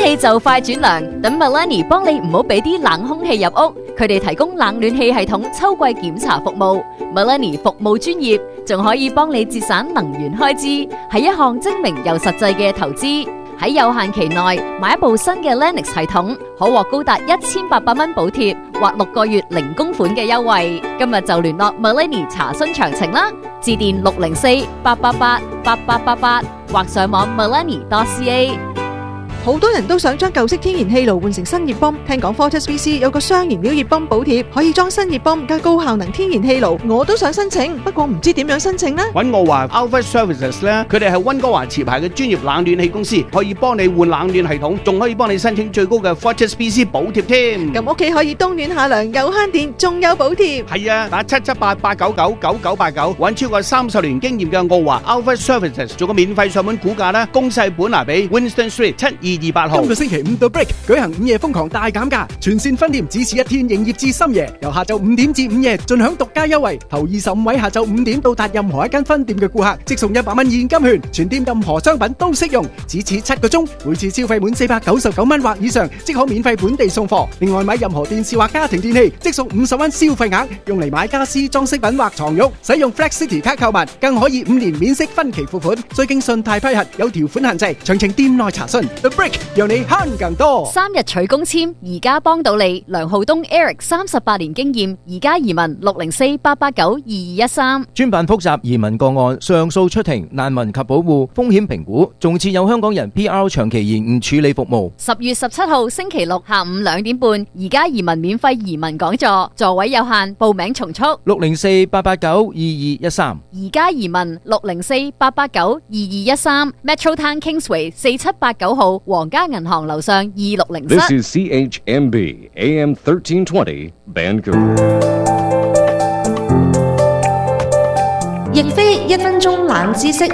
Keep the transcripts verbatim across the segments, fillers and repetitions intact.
氣就快轉涼，等 Milani 幫你唔好俾啲冷空氣入屋。佢哋提供冷暖氣系統秋季檢查服務。Milani 服務專業，仲可以幫你節省能源開支，係一項精明又實際嘅投資。喺有限期內買一部新嘅 Lennox 系統，可獲高達一千八百蚊補貼或六個月零供款嘅優惠。今日就聯絡 Milani 查詢詳情啦，致電六零四八八八八八八八或上網 milani dot c a。 好多人都想將舊式天然氣爐換成新熱泵，聽講 Fortis V C 有個雙燃料熱泵補貼，可以裝新熱泵加高效能天然氣爐，我都想申請，不過唔知點樣申請呢？ 揾我話 Alpha Services 咧，佢哋係溫哥華持牌嘅專業冷暖氣公司，可以幫你換冷暖系統，仲可以幫你申請最高嘅 Fortis V C 補貼添。 咁屋企可以冬暖夏涼，又慳電，仲有補貼。 係啊，打七七八八九九九九八九，揾超過三十年經驗嘅澳華 Alpha Services 做個免費上門估價啦，公細本拿比 Winston Street 七二二八號。 今個星期五到 Break 舉行午夜瘋狂大減價，全線分店只此一天營業至深夜，由下晝五點至午夜盡享獨家優惠。頭二十五位下晝五點到達任何一間分店嘅顧客，即送一百蚊現金券，全店任何商品都適用，只此七個鐘，每次消費滿四百九十九蚊或以上，即可免費本地送貨。另外買任何電視或家庭電器，即送五十蚊消費額，用嚟買家私裝飾品或床褥。使用 Flex City 卡購物，更可以五年免息分期付款，需經信貸批核，有條款限制，詳情店內查詢。The Break 讓你慳更多。 三日取公簽，而家幫到你。梁浩東 Eric 三十八年經驗，而家移民六零四八八九二二一三。 專辦複雜移民個案、上訴出庭、難民及保護、風險評估，仲設有香港人 P R 長期延誤處理服務。 十月十七號星期六下午兩點半，而家移民免費移民講座，座位有限，報名從速。 六零四八八九二二一三。 而家移民六零四八八九二二一三 Metro Town Kingsway 四七八九號皇家銀行樓上二六零室。 This is C H M B A M thirteen twenty Vancouver。 亦非一分鐘冷知識。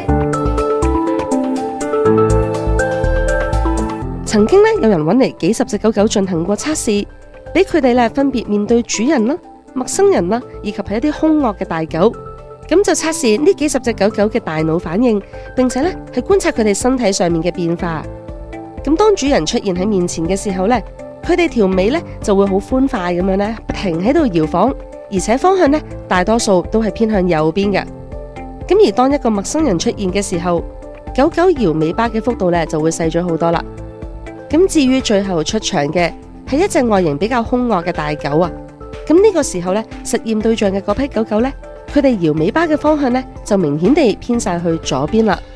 曾經咧有人揾嚟幾十隻狗狗進行過測試，俾佢哋咧分別面對主人啦、陌生人啦，以及係一啲兇惡嘅大狗。咁就測試呢幾十隻狗狗嘅大腦反應，並且咧係觀察佢哋身體上面嘅變化。咁當主人出現喺面前嘅時候咧，佢哋條尾咧就會好歡快咁樣咧，不停喺度搖晃，而且方向咧大多數都係偏向右邊嘅。咁而當一個陌生人出現嘅時候，狗狗搖尾巴嘅幅度咧就會細咗好多啦。咁至於最後出場嘅係一隻外形比較兇惡嘅大狗啊，咁呢個時候咧實驗對象嘅嗰批狗狗咧，佢哋搖尾巴嘅方向咧就明顯地偏晒去左邊啦。